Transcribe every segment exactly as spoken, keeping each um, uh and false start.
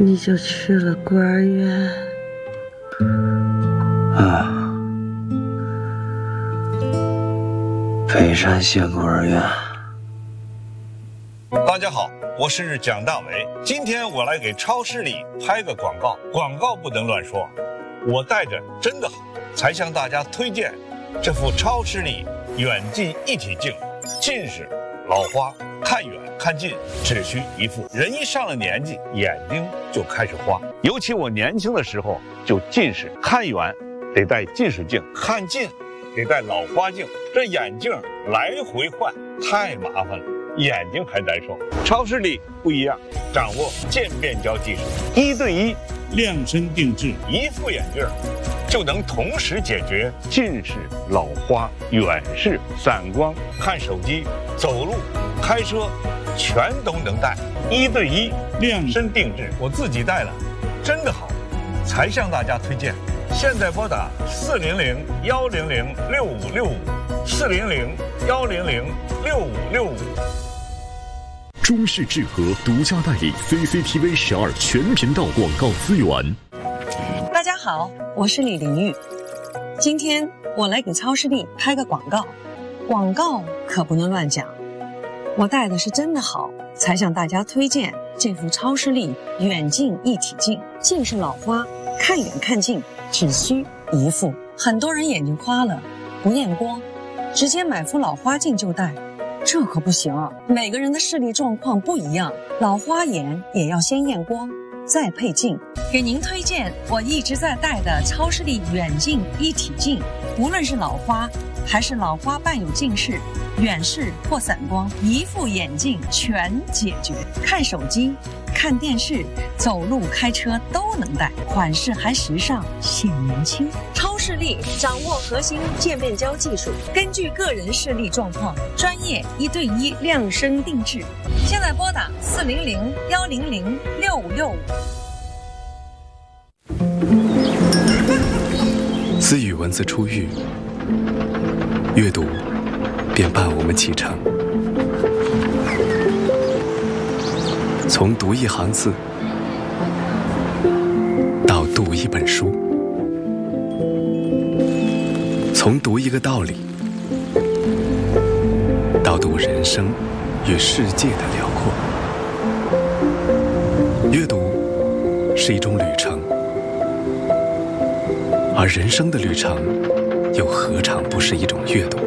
你就去了孤儿院。 啊，北山县孤儿院。 大家好，我是蒋大为。今天我来给超市里拍个广告，广告不能乱说。我带着真的好，才向大家推荐这副超视力远近一体镜。近视、老花，看远看近只需一副。人一上了年纪，眼睛就开始花。尤其我年轻的时候就近视，看远得戴近视镜，看近得戴老花镜。这眼镜来回换太麻烦了，眼睛还难受。超视力不一样，掌握渐变焦技术，一对一量身定制，一副眼镜就能同时解决近视、老花、远视、散光、看手机、走路、开车，全都能戴。一对一量身定制，我自己戴了，真的好，才向大家推荐。现在拨打四零零幺零零六五六五，四零零幺零零六五六五。 中视智和独家代理 C C T V 十二全频道广告资源。 大家好，我是李玲玉。今天我来给超视力拍个广告，广告可不能乱讲。我带的是真的好，才向大家推荐这副超视力远近一体镜。近视老花，看远看近只需一副。很多人眼睛花了，不验光，直接买副老花镜就戴。这可不行，每个人的视力状况不一样，老花眼也要先验光，再配镜。给您推荐我一直在戴的超视力远近一体镜，无论是老花还是老花伴有近视、远视或散光，一副眼镜全解决。看手机、看电视、走路、开车都能戴，款式还时尚，显年轻。超视力掌握核心渐变焦技术，根据个人视力状况，专业一对一量身定制。现在拨打四零零幺零零六五六五。 自语文字出狱，阅读便伴我们启程。从读一行字到读一本书，从读一个道理到读人生与世界的辽阔。阅读是一种旅程，而人生的旅程又何尝不是一种阅读？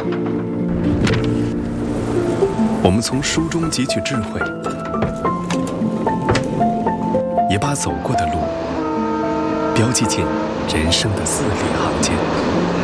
我们从书中汲取智慧，也把走过的路标记进人生的字里行间。